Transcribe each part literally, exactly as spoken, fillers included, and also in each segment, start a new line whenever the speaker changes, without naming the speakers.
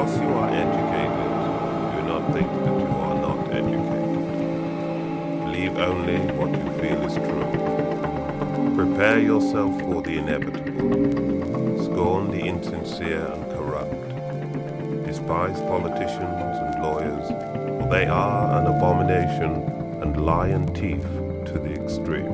Because you are educated, do not think that you are not educated. Believe only what you feel is true. Prepare yourself for the inevitable. Scorn the insincere and corrupt. Despise politicians and lawyers, for they are an abomination and lion teeth to the extreme.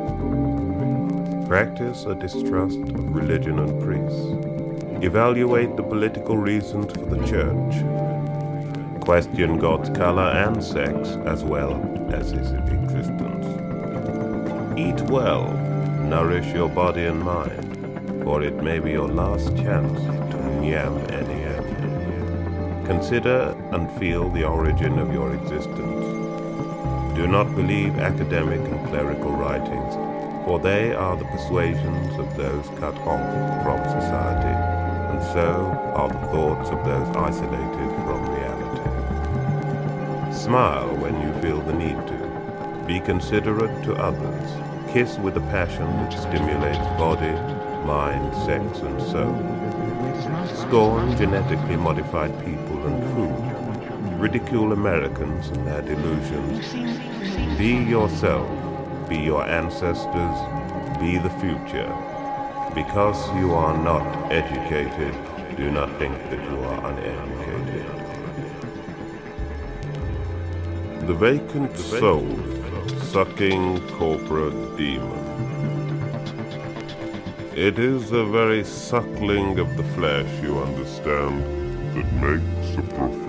Practice a distrust of religion and priests. Evaluate the political reasons for the church. Question God's color and sex as well as his existence. Eat well, nourish your body and mind, for it may be your last chance to nyam any end. Consider and feel the origin of your existence. Do not believe academic and clerical writings, for they are the persuasions of those cut off from society, and so are the thoughts of those isolated from reality. Smile when you feel the need to. Be considerate to others. Kiss with a passion which stimulates body, mind, sex, and soul. Scorn genetically modified people and food. Ridicule Americans and their delusions. Be yourself. Be your ancestors. Be the future. Because you are not educated, do not think that you are uneducated. The vacant soul, sucking corporate demon. It is the very suckling of the flesh, you understand, that makes a